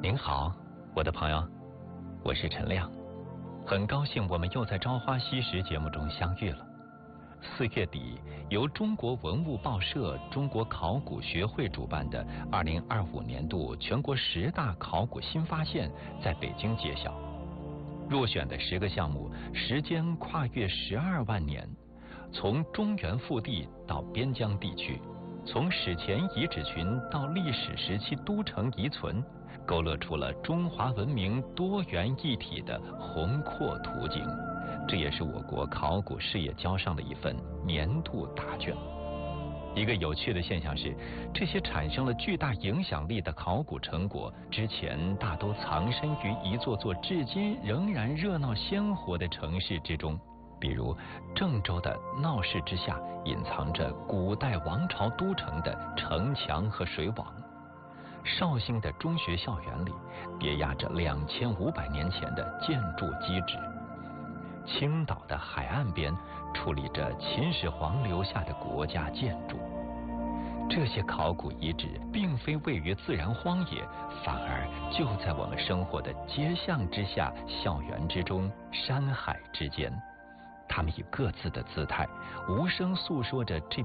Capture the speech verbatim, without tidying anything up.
您好，我的朋友，我是陈亮，很高兴我们又在《朝花夕拾》节目中相遇了。四月底，由中国文物报社、中国考古学会主办的二零二五年度全国十大考古新发现在北京揭晓。入选的十个项目，时间跨越十二万年，从中原腹地到边疆地区，从史前遗址群到历史时期都城遗存，勾勒出了中华文明多元一体的宏阔图景。这也是我国考古事业交上的一份年度答卷。一个有趣的现象是，这些产生了巨大影响力的考古成果，之前大都藏身于一座座至今仍然热闹鲜活的城市之中。比如郑州的闹市之下，隐藏着古代王朝都城的城墙和水网；绍兴的中学校园里，别压着两千五百年前的建筑基址；青岛的海岸边，矗立着秦始皇留下的国家建筑。这些考古遗址并非位于自然荒野，反而就在我们生活的街巷之下、校园之中、山海之间。他们以各自的姿态，无声诉说着这